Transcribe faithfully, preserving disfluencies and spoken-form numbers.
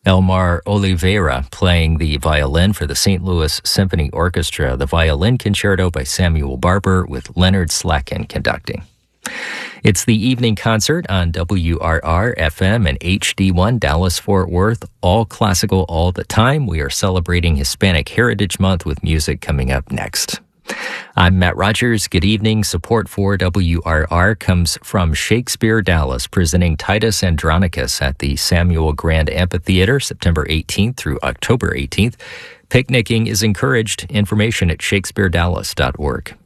Elmar Oliveira playing the violin for the Saint Louis Symphony Orchestra, the Violin Concerto by Samuel Barber with Leonard Slatkin conducting. It's the evening concert on W R R F M and H D one Dallas-Fort Worth, all classical all the time. We are celebrating Hispanic Heritage Month with music coming up next. I'm Matt Rogers. Good evening. Support for W R R comes from Shakespeare Dallas, presenting Titus Andronicus at the Samuel Grand Amphitheater, September eighteenth through October eighteenth. Picnicking is encouraged. Information at shakespeare dallas dot org.